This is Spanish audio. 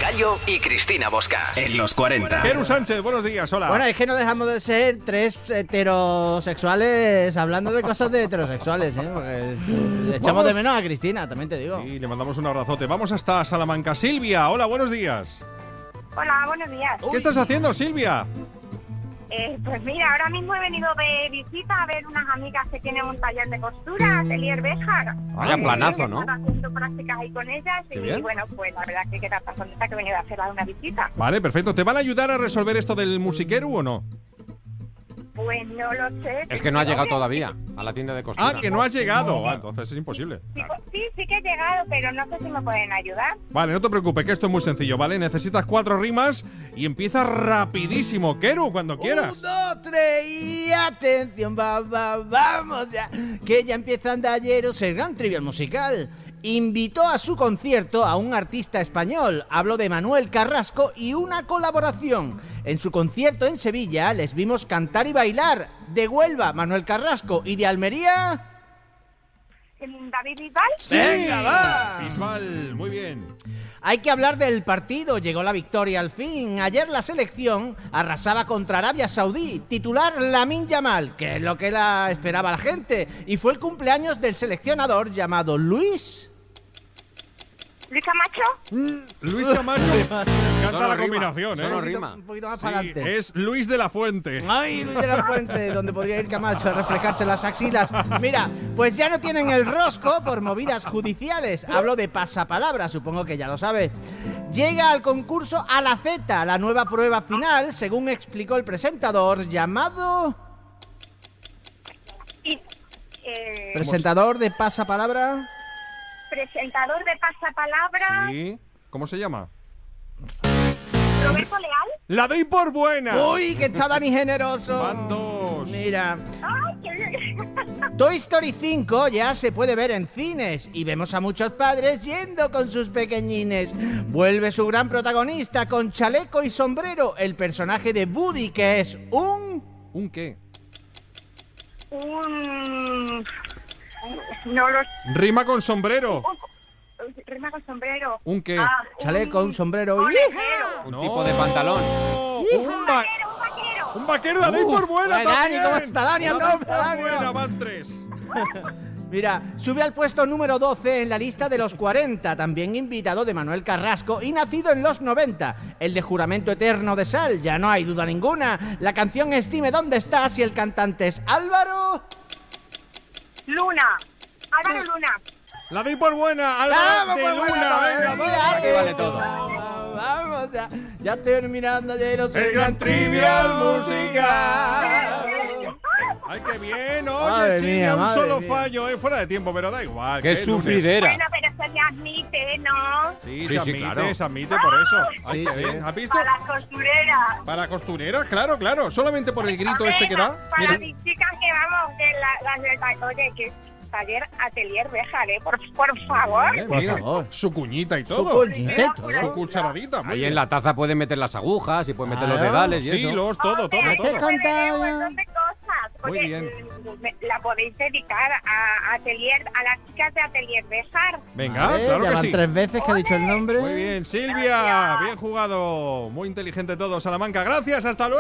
Gallo y Cristina Bosca. En los 40. Keru Sánchez, buenos días, hola. Bueno, es que no dejamos de ser tres heterosexuales hablando de cosas de heterosexuales, ¿eh? Porque le echamos de menos a Cristina, también te digo. Sí, le mandamos un abrazote. Vamos hasta Salamanca. Silvia, hola, buenos días. Hola, buenos días. ¿Qué estás haciendo, Silvia? Pues mira, ahora mismo he venido de visita a ver unas amigas que tienen un taller de costura, Atelier Béjar. Vaya planazo, ¿no? Estaba haciendo prácticas ahí con ellas Qué y bien. bueno, pues la verdad que queda tan contenta que he venido a hacer una visita. Vale, perfecto. ¿Te van a ayudar a resolver esto del musiqueru o no? Pues no lo sé. Es que no ha llegado todavía a la tienda de costura. Ah, que no has llegado. Entonces es imposible. Sí que he llegado, pero no sé si me pueden ayudar. Vale, no te preocupes, que esto es muy sencillo, ¿vale? Necesitas 4 rimas y empieza rapidísimo. Keru, cuando quieras. 1, 2, 3 y atención, vamos ya. Que ya empieza Andalleros, el gran trivial musical. Invitó a su concierto a un artista español. Hablo de Manuel Carrasco y una colaboración. En su concierto en Sevilla les vimos cantar y bailar. De Huelva, Manuel Carrasco, y de Almería... ¿David Bisbal? Sí. ¡Venga, va! Bisbal, muy bien. Hay que hablar del partido, llegó la victoria al fin. Ayer la selección arrasaba contra Arabia Saudí, titular Lamine Yamal, que es lo que la esperaba la gente. Y fue el cumpleaños del seleccionador llamado Luis... ¿Luis Camacho? Luis Camacho. Me encanta Solo la rima, combinación, solo ¿eh? rima. Un poquito más Sí, para adelante. es Luis de la Fuente. Ay, Luis de la Fuente, donde podría ir Camacho a reflejarse las axilas. Mira, pues ya no tienen el rosco por movidas judiciales. Hablo de pasapalabra, supongo que ya lo sabes. Llega al concurso a la Z, la nueva prueba final, según explicó el presentador, llamado... Presentador de pasapalabra... Presentador de pasapalabra, Sí. ¿Cómo se llama? Roberto Leal. ¡La doy por buena! ¡Uy, que está Dani generoso! Van 2. Mira... ¡Ay, qué bien! Toy Story 5 ya se puede ver en cines y vemos a muchos padres yendo con sus pequeñines. Vuelve su gran protagonista con chaleco y sombrero, el personaje de Woody, que es un... ¿Un qué? No lo Rima con sombrero. Rima con sombrero. ¿Un qué? Chaleco, un sombrero. Un ¡Ih! lejero. Un tipo de pantalón. Un Vaquero. Un vaquero, la doy por buena Dani, también. ¿cómo está Dani? La doy Anda, por Dani. buena, van 3. Mira, sube al puesto número 12 en la lista de los 40, también invitado de Manuel Carrasco y nacido en los 90. El de Juramento Eterno de Sal, ya no hay duda ninguna. La canción es Dime dónde estás y el cantante es Álvaro... Álvaro Luna. La doy por buena, Álvaro de Luna. Venga, va. Aquí vale todo. Vamos, ya terminando ayer El gran trivial musical. Ay, qué bien, oye, Madre sí, mía, un madre solo mía. fallo, fuera de tiempo, pero da igual. ¡Qué que lunes. sufridera! Bueno, pero eso se admite, ¿no? Sí, Sí, se sí, admite, claro. se admite por eso. Ay, Sí, qué sí. bien. ¿Has visto? Para las costureras. Para costurera, claro, claro. Solamente por el grito este que da. Para Mira. mis chicas que vamos, que las del oye, que taller Atelier Béjar, por favor. Mira, Por favor. su cuñita y Su todo. cuñita y todo. Su cucharadita. muy Ahí bien. en la taza pueden meter las agujas y pueden meter los Claro. dedales y Sí, eso. todo. ¿Qué Puede canta? ver un montón de cosas. Muy Oye, bien. la podéis dedicar a Atelier, a las chicas de Atelier Béjar. Venga, Vale, claro ya que van sí. 3 veces que ha dicho el nombre. Muy bien, Silvia. Bien jugado. Muy inteligente todo, Salamanca. Gracias, hasta luego.